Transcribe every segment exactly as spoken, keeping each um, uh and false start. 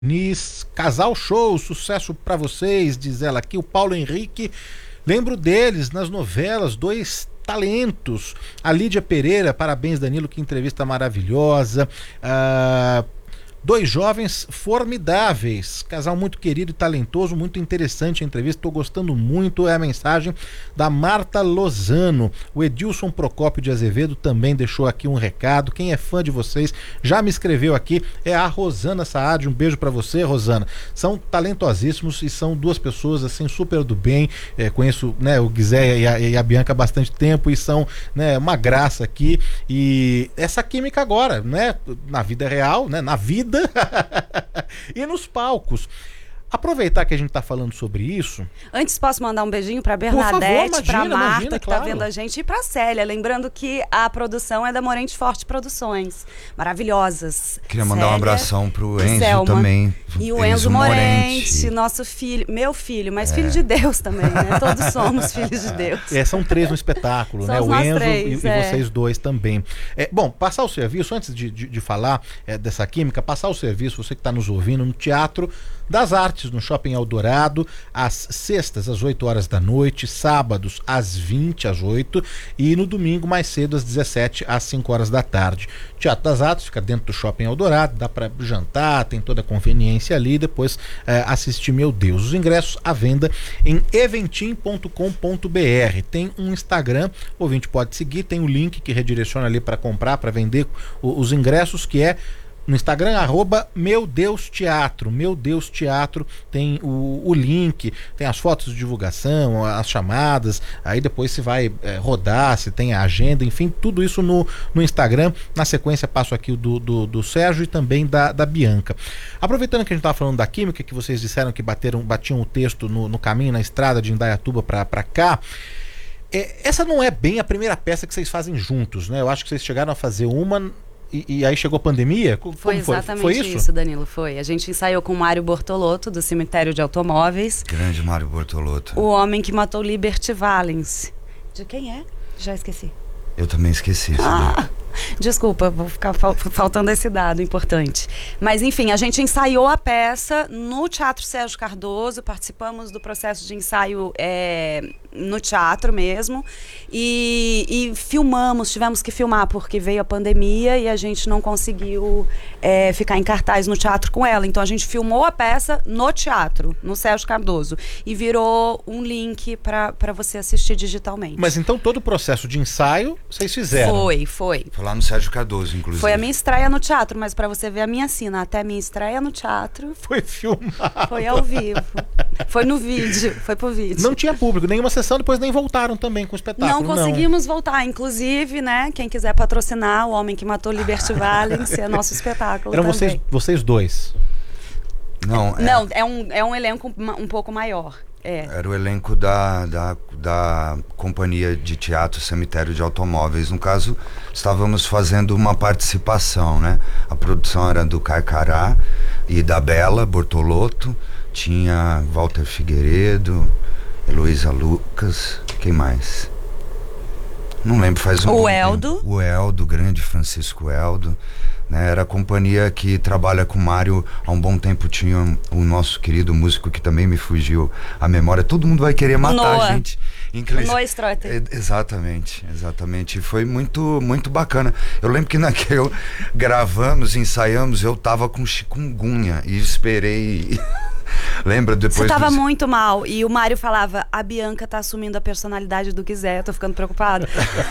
Nis, Casal Show, sucesso pra vocês, diz ela aqui. O Paulo Henrique, lembro deles nas novelas, dois talentos. A Lídia Pereira, parabéns Danilo, que entrevista maravilhosa. Ah, dois jovens formidáveis, casal muito querido e talentoso, muito interessante a entrevista, estou gostando muito. É a mensagem da Marta Lozano. O Edilson Procópio de Azevedo também deixou aqui um recado. Quem é fã de vocês já me escreveu aqui, é a Rosana Saad. Um beijo pra você, Rosana. São talentosíssimos e são duas pessoas assim super do bem. É, conheço, né, o Guizé e a, e a Bianca há bastante tempo e são, né, uma graça aqui. E essa química agora, né, na vida real, né, na vida e nos palcos. Aproveitar que a gente tá falando sobre isso. Antes, posso mandar um beijinho pra Bernadette, pra Marta, imagina, que claro. tá vendo a gente, e pra Célia. Lembrando que a produção é da Morente Forte Produções. Maravilhosas. Queria mandar Célia, um abração pro Enzo Selma, também. E o Enzo Morente, nosso filho, meu filho, mas é. filho de Deus também, né? Todos somos filhos de Deus. É, são três no espetáculo, né? O Enzo três, e, é. e vocês dois também. É, bom, passar o serviço, antes de, de, de falar é, dessa química, passar o serviço, você que tá nos ouvindo, no Teatro das Artes, no Shopping Eldorado, às sextas, às oito horas da noite, sábados, às vinte, às oito, e no domingo, mais cedo, às dezessete, às cinco horas da tarde. Teatro das Artes fica dentro do Shopping Eldorado, dá para jantar, tem toda a conveniência ali, depois é, assistir Meu Deus. Os ingressos à venda em eventim ponto com ponto br. Tem um Instagram, o ouvinte pode seguir, tem o link que redireciona ali para comprar, para vender o, os ingressos, que é no Instagram, arroba Meu Deus Teatro. Meu Deus Teatro tem o, o link, tem as fotos de divulgação, as chamadas, aí depois se vai é, rodar, se tem a agenda, enfim, tudo isso no, no Instagram. Na sequência passo aqui o do, do, do Sérgio e também da, da Bianca. Aproveitando que a gente estava falando da química, que vocês disseram que bateram, batiam o texto no, no caminho, na estrada de Indaiatuba para cá, é, essa não é bem a primeira peça que vocês fazem juntos, né? Eu acho que vocês chegaram a fazer uma... E, e aí chegou a pandemia? Como foi exatamente foi? Foi isso? isso, Danilo, foi. A gente ensaiou com o Mário Bortolotto, do Cemitério de Automóveis. Grande Mário Bortolotto. O homem que matou Liberty Valens. De quem é? Já esqueci. Eu também esqueci. Ah, desculpa, vou ficar fal- faltando esse dado importante. Mas enfim, a gente ensaiou a peça no Teatro Sérgio Cardoso, participamos do processo de ensaio é, no teatro mesmo, e, e filmamos, tivemos que filmar porque veio a pandemia e a gente não conseguiu é, ficar em cartaz no teatro com ela. Então a gente filmou a peça no teatro, no Sérgio Cardoso, e virou um link para você assistir digitalmente. Mas então todo o processo de ensaio vocês fizeram? Foi, foi. Foi lá no Sérgio Cardoso, inclusive. Foi a minha estreia no teatro, mas pra você ver a minha cena, até a minha estreia no teatro... Foi filmado. Foi ao vivo. Foi no vídeo, foi pro vídeo. Não tinha público, nenhuma sessão, depois nem voltaram também com o espetáculo. Não conseguimos não. voltar, inclusive, né, quem quiser patrocinar O Homem que Matou Liberty Valens, é nosso espetáculo Eram também. vocês, vocês dois? Não, é... Não, é um, é um elenco um pouco maior. É. Era o elenco da, da, da Companhia de Teatro Cemitério de Automóveis. No caso, estávamos fazendo uma participação, né? A produção era do Carcará e da Bela Bortolotto. Tinha Walter Figueiredo, Heloísa Lucas, quem mais? Não lembro, faz um O Eldo. Tempo. O Eldo, grande Francisco Eldo. Né, era a companhia que trabalha com o Mário há um bom tempo. Tinha o nosso querido músico que também me fugiu a memória. Todo mundo vai querer matar Noah. a gente. Inclusive, Noah Strotter. É, exatamente, exatamente. E foi muito, muito bacana. Eu lembro que naquele gravamos, ensaiamos, eu tava com chikungunya e esperei... Lembra depois? Você tava dos... muito mal. E o Mário falava, a Bianca tá assumindo a personalidade do Guizé, eu tô ficando preocupado.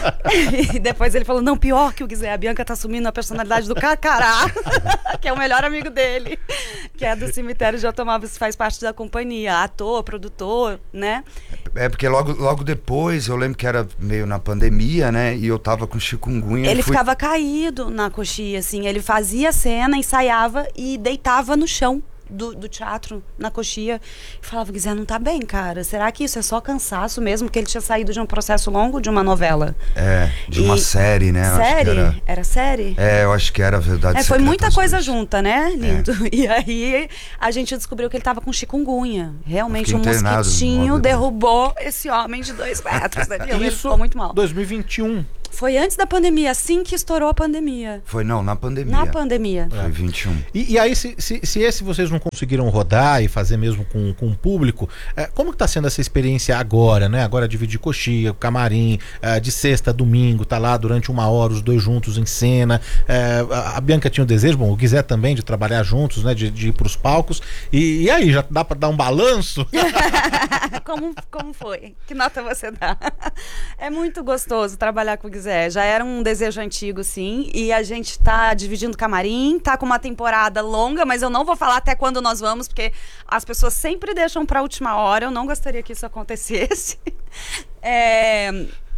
E depois ele falou, não, pior que o Guizé, a Bianca tá assumindo a personalidade do Carcará, que é o melhor amigo dele, que é do Cemitério de Automóveis, faz parte da companhia, ator, produtor, né? É porque logo, logo depois, eu lembro que era meio na pandemia, né? E eu tava com chikungunya. Ele fui... ficava caído na coxia, assim, ele fazia cena, ensaiava e deitava no chão. Do, do teatro, na coxia, e falava, Guizé, não tá bem, cara, será que isso é só cansaço mesmo? Porque ele tinha saído de um processo longo de uma novela. É, de e... uma série, né? Série? Era... era série? É, eu acho que era Verdade é, Foi muita coisa Dois. junta, né, lindo? É. E aí, a gente descobriu que ele tava com chikungunya. Realmente, um mosquitinho derrubou esse homem de dois metros, né? Ele Isso, ficou muito mal. dois mil e vinte e um. Foi antes da pandemia, assim que estourou a pandemia. Foi, não, na pandemia. Na pandemia. Foi é. vinte e um. E, e aí, se, se, se esse vocês não conseguiram rodar e fazer mesmo com, com o público, é, como que tá sendo essa experiência agora, né? Agora dividir coxinha, camarim, é, de sexta a domingo, tá lá durante uma hora os dois juntos em cena. É, a, a Bianca tinha o desejo, bom, o Guizé também, de trabalhar juntos, né? De, de ir pros palcos. E, e aí, já dá pra dar um balanço? como, como foi? Que nota você dá? É muito gostoso trabalhar com o Guizé. Já era um desejo antigo, sim, e a gente tá dividindo camarim, tá com uma temporada longa, mas eu não vou falar até quando nós vamos, porque as pessoas sempre deixam pra última hora, eu não gostaria que isso acontecesse. É...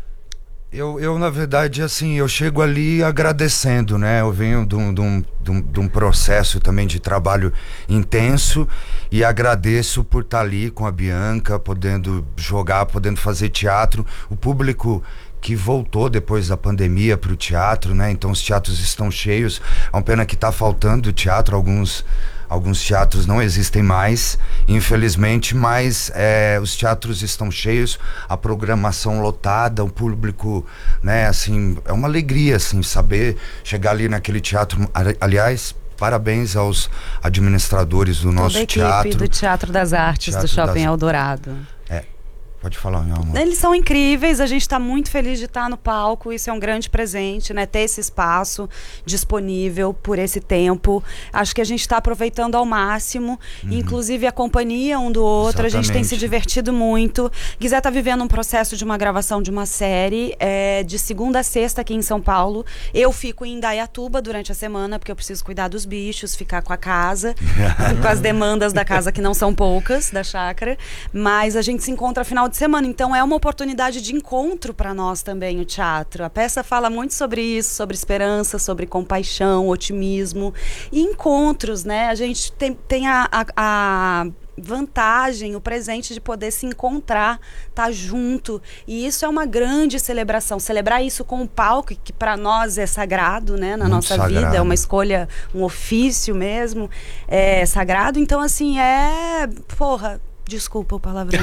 Eu, eu, na verdade, assim, eu chego ali agradecendo, né? Eu venho de um, de um, de um, de um processo também de trabalho intenso e agradeço por estar ali com a Bianca, podendo jogar, podendo fazer teatro. O público que voltou depois da pandemia para o teatro, né? Então os teatros estão cheios. É uma pena que está faltando teatro, alguns... Alguns teatros não existem mais, infelizmente, mas é, os teatros estão cheios, a programação lotada, o público, né, assim, é uma alegria, assim, saber chegar ali naquele teatro. Aliás, parabéns aos administradores do nosso Toda a equipe teatro. do Teatro das Artes Teatro do Shopping das... Eldorado. É. Pode falar, meu amor. Eles são incríveis, a gente está muito feliz de estar no palco, isso é um grande presente, né? Ter esse espaço disponível por esse tempo. Acho que a gente está aproveitando ao máximo, uhum. inclusive a companhia um do outro, Exatamente. A gente tem se divertido muito. Guizé está vivendo um processo de uma gravação de uma série, é, de segunda a sexta aqui em São Paulo. Eu fico em Indaiatuba durante a semana, porque eu preciso cuidar dos bichos, ficar com a casa, com as demandas da casa que não são poucas, da chácara. Mas a gente se encontra final de semana, então é uma oportunidade de encontro para nós também, o teatro. A peça fala muito sobre isso, sobre esperança, sobre compaixão, otimismo e encontros, né? A gente tem, tem a, a, a vantagem, o presente de poder se encontrar, estar junto, e isso é uma grande celebração. Celebrar isso com o palco, que para nós é sagrado, né? Na muito nossa sagrado. Vida, é uma escolha, um ofício mesmo, é sagrado. Então, assim, é... Porra, desculpa o palavrão.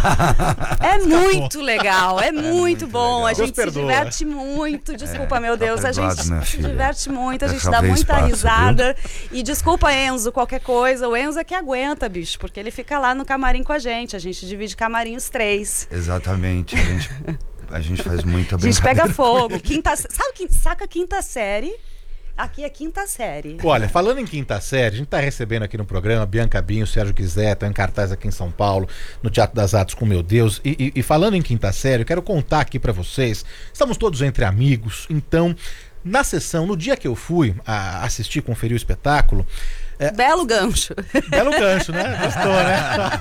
É muito legal, é, é muito, muito bom. Legal. A gente Deus se perdoa. Diverte muito. Desculpa, é, meu Deus. Tá perdoado, a gente se diverte muito, a gente dá muita espaço, risada. Viu? E desculpa, Enzo, qualquer coisa. O Enzo é que aguenta, bicho, porque ele fica lá no camarim com a gente. A gente divide camarim os três. Exatamente. A gente, a gente faz muita brincadeira. A gente pega fogo. Quinta, sabe, saca quinta série? Aqui é quinta série. Olha, falando em quinta série, a gente está recebendo aqui no programa Bianca Binho, Sérgio Guizé, estão em cartaz aqui em São Paulo, no Teatro das Artes com Meu Deus. E, e, e falando em quinta série, eu quero contar aqui para vocês, estamos todos entre amigos, então, na sessão, no dia que eu fui a assistir, conferir o espetáculo... É... Belo gancho. Belo gancho, né? Gostou, né?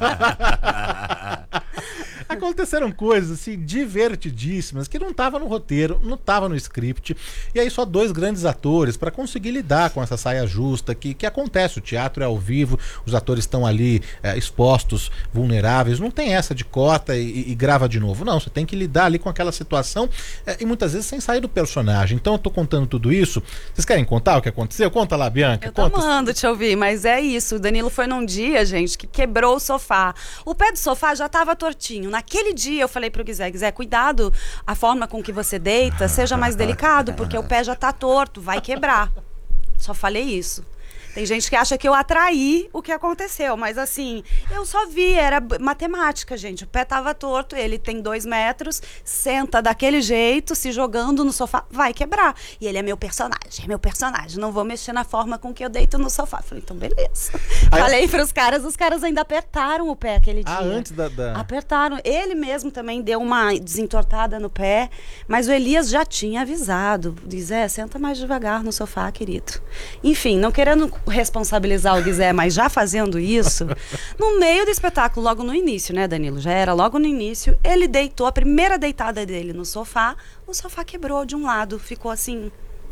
Aconteceram coisas assim divertidíssimas que não estavam no roteiro, não estavam no script, e aí só dois grandes atores para conseguir lidar com essa saia justa que, que acontece. O teatro é ao vivo, os atores estão ali é, expostos, vulneráveis, não tem essa de corta e, e grava de novo, não, você tem que lidar ali com aquela situação é, e muitas vezes sem sair do personagem. Então eu tô contando tudo isso, vocês querem contar o que aconteceu? Conta lá, Bianca. Eu tô conta. amando te ouvir, mas é isso, o Danilo foi num dia, gente, que quebrou o sofá, o pé do sofá já tava tortinho. Naquele dia eu falei pro Guizé, Guizé, cuidado, a forma com que você deita, seja mais delicado, porque o pé já tá torto, vai quebrar. Só falei isso. Tem gente que acha que eu atraí o que aconteceu, mas assim, eu só vi, era matemática, gente. O pé tava torto, ele tem dois metros, senta daquele jeito, se jogando no sofá, vai quebrar. E ele é meu personagem, é meu personagem, não vou mexer na forma com que eu deito no sofá. Falei, então beleza. Aí, falei pros caras, os caras ainda apertaram o pé aquele dia. Ah, antes da, da... Apertaram. Ele mesmo também deu uma desentortada no pé, mas o Elias já tinha avisado. Diz, é, senta mais devagar no sofá, querido. Enfim, não querendo responsabilizar o Guizé, mas já fazendo isso, no meio do espetáculo, logo no início, né, Danilo? Já era logo no início, ele deitou, a primeira deitada dele no sofá, o sofá quebrou de um lado, ficou assim,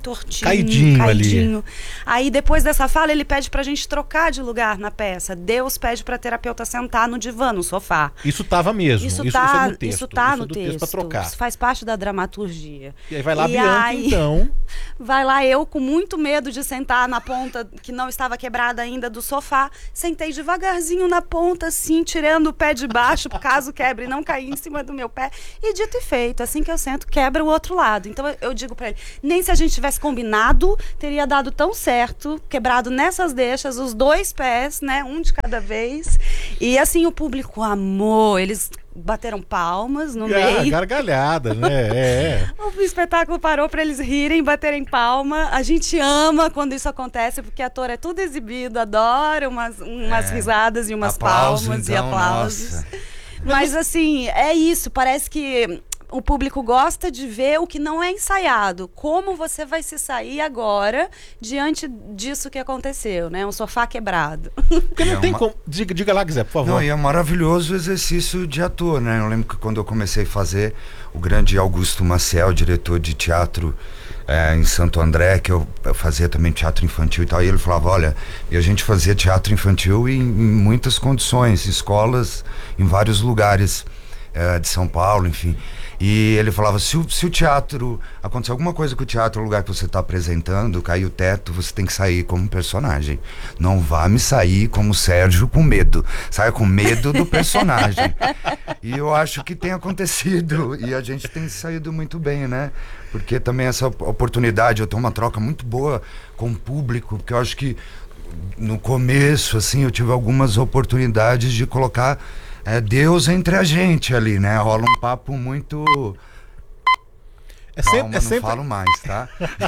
tortinho, caidinho, caidinho. ali. Aí depois dessa fala ele pede pra gente trocar de lugar na peça. Deus pede pra terapeuta sentar no divã, no sofá. Isso tava mesmo. Isso, isso, tá, isso é no texto. Isso tá isso no é do texto. texto pra trocar. Isso faz parte da dramaturgia. E aí vai lá e Bianca, aí, então. Vai lá eu com muito medo de sentar na ponta que não estava quebrada ainda do sofá. Sentei devagarzinho na ponta, assim, tirando o pé de baixo, caso quebre, não cair em cima do meu pé. E dito e feito, assim que eu sento, quebra o outro lado. Então eu, eu digo pra ele, nem se a gente tivesse combinado, teria dado tão certo, quebrado nessas deixas, os dois pés, né, um de cada vez. E assim, o público amou, eles bateram palmas no Ah, meio. gargalhada, né? É, é. O espetáculo parou para eles rirem, baterem palma. A gente ama quando isso acontece, porque ator é tudo exibido, adora umas, umas É. risadas e umas Aplauso, palmas então, e aplausos. nossa. Mas assim, é isso, parece que o público gosta de ver o que não é ensaiado. Como você vai se sair agora diante disso que aconteceu, né? Um sofá quebrado. Porque não É tem uma- como. Diga, diga lá, quiser, por favor. Não, e é maravilhoso o exercício de ator, né? Eu lembro que quando eu comecei a fazer, o grande Augusto Maciel, diretor de teatro é, em Santo André, que eu, eu fazia também teatro infantil e tal, e ele falava, olha, e a gente fazia teatro infantil em, em muitas condições, escolas em vários lugares é, de São Paulo, enfim. E ele falava, se o, se o teatro, acontecer alguma coisa com o teatro, o lugar que você está apresentando, cair o teto, você tem que sair como personagem. Não vá me sair como Sérgio com medo. Saia com medo do personagem. E eu acho que tem acontecido. E a gente tem saído muito bem, né? Porque também essa oportunidade, eu tenho uma troca muito boa com o público, porque eu acho que no começo, assim, eu tive algumas oportunidades de colocar é, Deus entre a gente ali, né? Rola um papo muito... É sempre, Calma, é sempre, não falo mais, tá?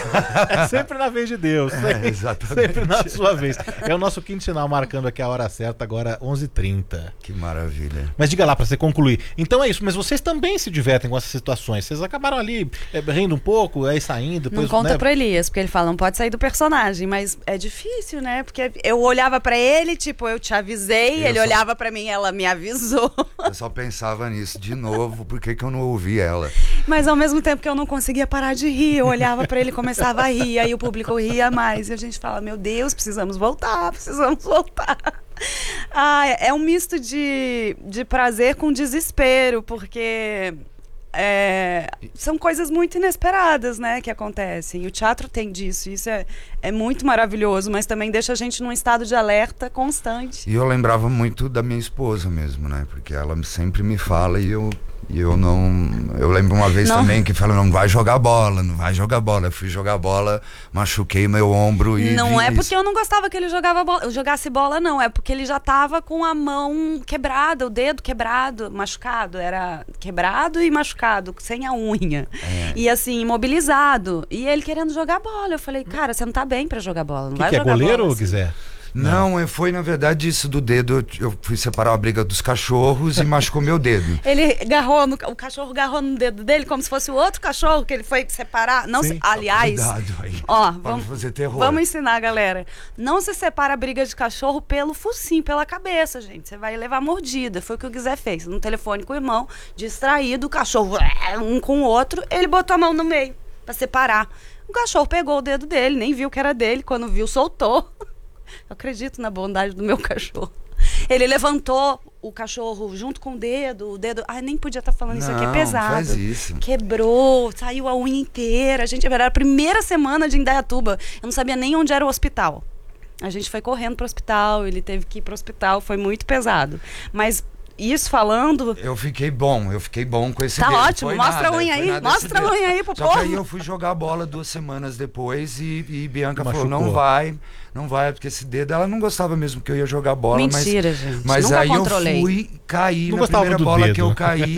é sempre na vez de Deus. É, sempre, exatamente. sempre na sua vez. É o nosso quinto sinal marcando aqui a hora certa, agora onze e trinta. Que maravilha. Mas diga lá pra você concluir. Então é isso, mas vocês também se divertem com essas situações. Vocês acabaram ali é, rindo um pouco, aí saindo, depois, Não conta né? pro Elias, porque ele fala, não pode sair do personagem, mas é difícil, né? Porque eu olhava pra ele, tipo, eu te avisei, Eu ele só- olhava pra mim, ela me avisou. Eu só pensava nisso de novo, por que que eu não ouvi ela? Mas ao mesmo tempo que eu não conseguia parar de rir, eu olhava pra ele e começava a rir, aí o público ria mais, e a gente fala, meu Deus, precisamos voltar, precisamos voltar. Ah, é um misto de, de prazer com desespero, porque é, são coisas muito inesperadas, né, que acontecem. E o teatro tem disso, isso é, é muito maravilhoso, mas também deixa a gente num estado de alerta constante. E eu lembrava muito da minha esposa mesmo, né? Porque ela sempre me fala e eu, e eu não... Eu lembro uma vez Não. também que falou, não vai jogar bola, não vai jogar bola. Eu fui jogar bola, machuquei meu ombro e... Não vi é isso. porque eu não gostava que ele jogava bola, jogasse bola, não. É porque ele já tava com a mão quebrada, o dedo quebrado, machucado. Era quebrado e machucado, sem a unha. É. E assim, imobilizado. E ele querendo jogar bola. Eu falei, cara, você não tá bem pra jogar bola. Não O que, vai que é jogar goleiro, bola ou assim. quiser? Não, é, foi na verdade isso do dedo. Eu, eu fui separar a briga dos cachorros e machucou meu dedo. Ele agarrou, no, o cachorro agarrou no dedo dele como se fosse o outro cachorro que ele foi separar. Não Sim. se, aliás, Cuidado aí. ó, Pode vamos, fazer terror. vamos ensinar, galera. Não se separa a briga de cachorro pelo focinho, pela cabeça, gente. Você vai levar mordida. Foi o que o Guizé fez. No telefone com o irmão, distraído, o cachorro um com o outro, ele botou a mão no meio pra separar. O cachorro pegou o dedo dele, nem viu que era dele. Quando viu, soltou. Eu acredito na bondade do meu cachorro. Ele levantou o cachorro junto com o dedo, o dedo... Ai, nem podia estar falando isso aqui, é Não, pesado. faz isso. Quebrou, saiu a unha inteira. A gente, era a primeira semana de Indaiatuba. Eu não sabia nem onde era o hospital. A gente foi correndo pro hospital, ele teve que ir pro hospital, foi muito pesado. Mas isso falando... Eu fiquei bom, eu fiquei bom com esse Tá dedo. ótimo, Foi mostra nada, a unha foi aí, nada mostra esse a dedo. unha aí pro Só que povo. aí eu fui jogar bola duas semanas depois e, e Bianca Machucou. falou, não vai, não vai, porque esse dedo, ela não gostava mesmo que eu ia jogar bola. Mentira, mas, gente, Mas nunca aí controlei. eu fui, caí Não na gostava primeira do bola dedo. que eu caí.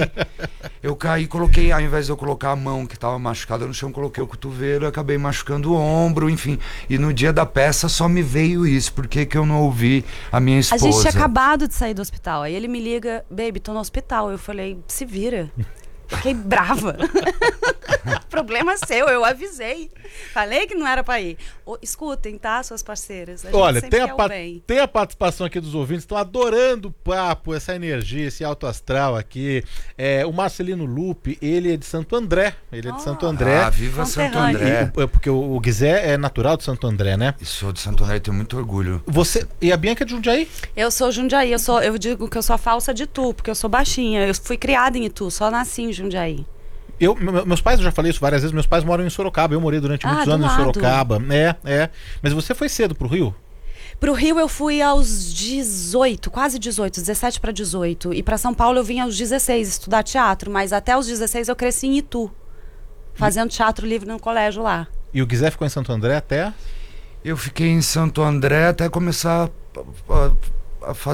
Eu caí, coloquei, ao invés de eu colocar a mão que tava machucada no chão, coloquei o cotovelo, acabei machucando o ombro, enfim. E no dia da peça só me veio isso, por que que eu não ouvi a minha A esposa? gente tinha acabado de sair do hospital. Aí ele me liga, baby, tô no hospital. Eu falei, se vira. Fiquei brava. Problema seu, eu avisei. Falei que não era pra ir. Ô, escutem, tá, suas parceiras? A gente Olha, sempre tem quer a, o pa- bem. tem a participação aqui dos ouvintes, estão adorando o papo, essa energia, esse alto astral aqui. É, o Marcelino Lupe, ele é de Santo André. Ele é de Oh. Santo André. Ah, viva Santo Conterrâneo. André. E o- porque o, o Guizé é natural de Santo André, né? E sou de Santo André e tenho muito orgulho. Você, e a Bianca é de Jundiaí? Eu sou Jundiaí, eu, sou, eu digo que eu sou a falsa de Itu, porque eu sou baixinha. Eu fui criada em Itu, só nasci em Jundiaí. Eu, me- meus pais, eu já falei isso várias vezes, meus pais moram em Sorocaba. Eu morei durante Ah, muitos do anos em lado. Sorocaba. É, é. Mas você foi cedo pro Rio? Pro Rio eu fui aos dezoito, quase dezoito, dezessete para dezoito. E para São Paulo eu vim aos dezesseis estudar teatro, mas até os dezesseis eu cresci em Itu, fazendo teatro livre no colégio lá. E o Guizé ficou em Santo André até? Eu fiquei em Santo André até começar a, a, a